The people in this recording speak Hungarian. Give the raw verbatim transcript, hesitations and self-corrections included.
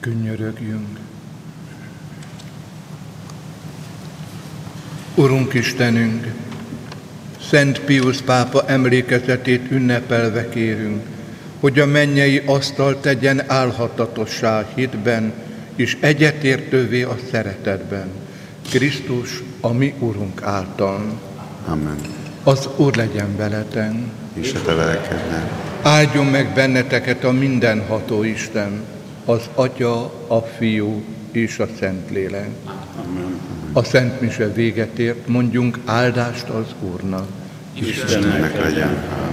Könyörögjünk. Urunk Istenünk, Szent Piusz pápa emlékezetét ünnepelve kérünk, hogy a mennyei asztal tegyen álhatatossá hitben, és egyetértővé a szeretetben. Krisztus, a mi Urunk által. Amen. Az Úr legyen veletek. És a te lelkeddel. Áldjon meg benneteket a mindenható Isten, az Atya, a Fiú és a Szentlélek. Amen. A Szent Mise véget ért, mondjunk áldást az Úrnak. Istennek legyen hála.